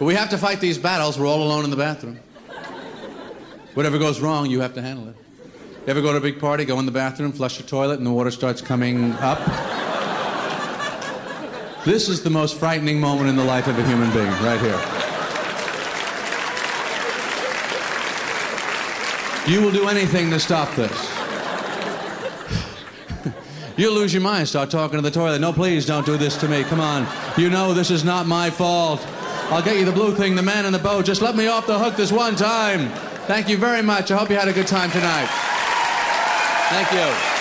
But we have to fight these battles. We're all alone in the bathroom. Whatever goes wrong, you have to handle it. You ever go to a big party, go in the bathroom, flush your toilet, and the water starts coming up? This is the most frightening moment in the life of a human being, right here. You will do anything to stop this. You'll lose your mind, start talking to the toilet. No, please don't do this to me. Come on. You know this is not my fault. I'll get you the blue thing, the man in the boat. Just let me off the hook this one time. Thank you very much. I hope you had a good time tonight. Thank you.